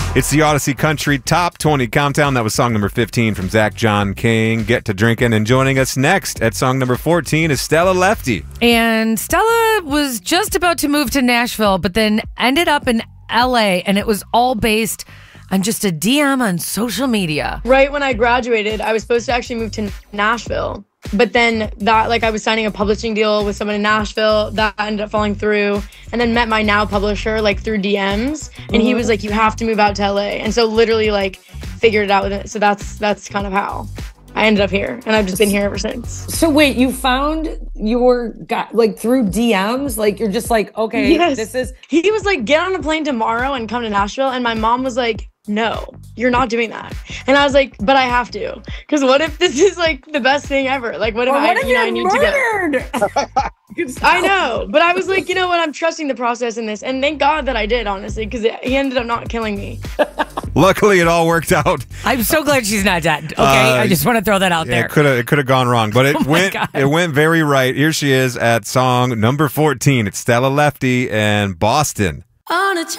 It's the Odyssey Country Top 20 Countdown. That was song number 15 from Zach John King. Get to drinking. And joining us next at song number 14 is Stella Lefty. And Stella was just about to move to Nashville, but then ended up in LA, and it was all based on just a DM on social media. Right when I graduated, I was supposed to actually move to Nashville. But then I was signing a publishing deal with someone in Nashville that ended up falling through, and then met my now publisher through DMs, and he was like, you have to move out to LA. And so literally figured it out with it. So that's kind of how I ended up here, and I've just been here ever since. So wait, you found your guy through DMs? You're just okay, yes. This is... He was like, get on a plane tomorrow and come to Nashville. And my mom was like, no, you're not doing that. And I was like, but I have to. Because what if this is the best thing ever? What if I need to go? I know. But I was like, you know what? I'm trusting the process in this. And thank God that I did, honestly, because he ended up not killing me. Luckily, it all worked out. I'm so glad she's not dead. Okay, I just want to throw that out there. It could have gone wrong, but it went very right. Here she is at song number 14. It's Stella Lefty and Boston. On a